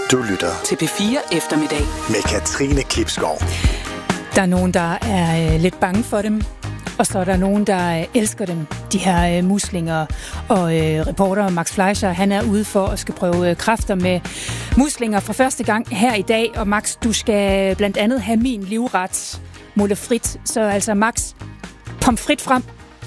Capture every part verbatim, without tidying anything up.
Du lytter til P fire Eftermiddag med Katrine Klipskov. Der er nogen, der er øh, lidt bange for dem, og så er der nogen, der øh, elsker dem, de her øh, muslinger. Og øh, reporter Max Fleischer, han er ude for at skal prøve øh, kræfter med muslinger for første gang her i dag. Og Max, du skal blandt andet have min livret, Mulle Frit. Så altså Max, pomfrit frem.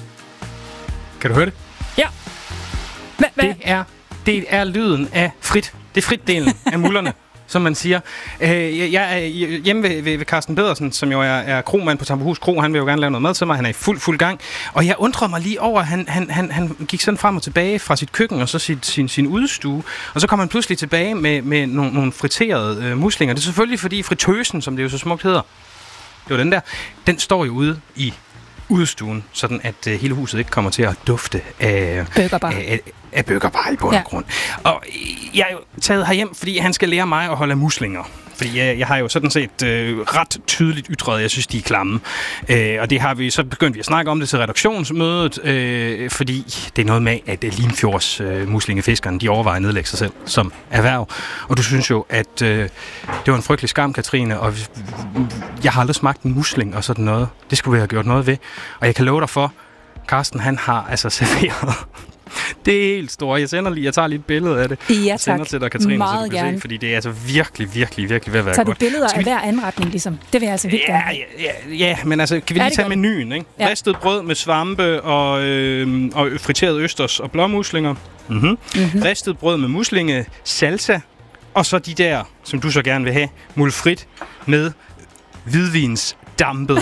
Kan du høre det? Ja. Hva, hva? Det er, det er lyden af frit. Det er fritdelen af mullerne, som man siger. Øh, jeg er hjemme ved, ved, ved Carsten Pedersen, som jo er, er kromand på Tamperhus Kro. Han vil jo gerne lave noget mad til mig. Han er i fuld, fuld gang. Og jeg undrer mig lige over, at han, han, han, han gik sådan frem og tilbage fra sit køkken og så sit, sin, sin udstue. Og så kom han pludselig tilbage med, med nogle, nogle friterede øh, muslinger. Det er selvfølgelig, fordi fritøsen, som det jo så smukt hedder, det var den der, den står jo ude i udstuen, sådan at øh, hele huset ikke kommer til at dufte af burgerbar. Af, af, af burgerbar i bund og grund. Og jeg er jo taget herhjem, fordi han skal lære mig at holde af muslinger. Fordi jeg, jeg har jo sådan set øh, ret tydeligt ytret, jeg synes, de er klamme. Øh, og det har vi så begyndt vi at snakke om det til redaktionsmødet, øh, fordi det er noget med, at Limfjords øh, muslingefiskerne, de overvejer at nedlægge sig selv som erhverv. Og du synes jo, at øh, det var en frygtelig skam, Katrine, og jeg har aldrig smagt en musling og sådan noget. Det skulle vi have gjort noget ved. Og jeg kan love dig for, Carsten, han har altså serveret. Det er helt stort. Jeg sender lige, jeg tager lige et billede af det. Ja, tak. Jeg sender til dig, Katrine, meget så du kan gerne. se, fordi det er altså virkelig, virkelig, virkelig ved at være tager godt. Tager du billeder vi... af hver anretning, ligesom? Det vil jeg altså vildt ja, gerne. ja, ja, ja, men altså, kan vi lige tage menuen, ikke? Ja. Ristet brød med svampe og, øh, og friteret østers og blåmuslinger. Mm-hmm. Mm-hmm. Ristet brød med muslinge, salsa, og så de der, som du så gerne vil have, mulle frit med hvidvins dampede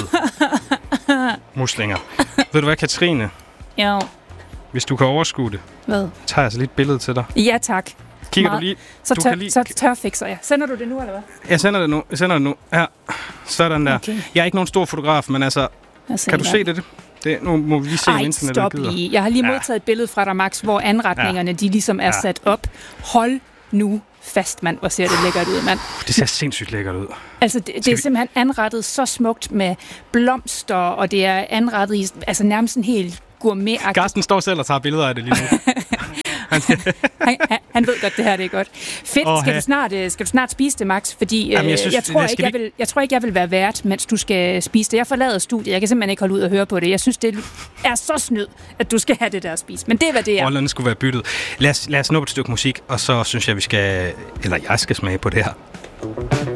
muslinger. Ved du hvad, Katrine? Ja. Hvis du kan overskue det, hvad? tager jeg så lige et billede til dig. Ja, tak. Kigger meget. du lige? Så, du tør, kan lige... så tørfikser jeg. Sender du det nu, eller hvad? Jeg sender det nu. Jeg sender det nu. Ja, sådan der. Okay. Jeg er ikke nogen stor fotograf, men altså, kan du se det? det? Nu må vi lige se, Ej, om internettet stop gider. lige. Jeg har lige modtaget ja. et billede fra dig, Max, hvor anretningerne, ja. de ligesom er ja. sat op. Hold nu fast, mand. Hvor ser det lækkert ud, mand. Det ser sindssygt lækkert ud. Altså, det, det er vi... simpelthen anrettet så smukt med blomster, og det er anrettet i altså nærmest en helt gourmet-agtigt. Carsten står selv og tager billeder af det lige nu. han, han, han ved godt, det her det er godt. Fedt. Oh, skal, du snart, skal du snart spise det, Max? Fordi Jamen, jeg, synes, jeg, tror ikke, jeg, vil, jeg tror ikke, jeg vil være vært, mens du skal spise det. Jeg forlader studiet. Jeg kan simpelthen ikke holde ud og høre på det. Jeg synes, det er så snyd, at du skal have det der at spise. Men det er, hvad det er. Rollerne skulle være byttet. Lad os, lad os nå på et stykke musik, og så synes jeg, vi skal... Eller jeg skal smage på det her.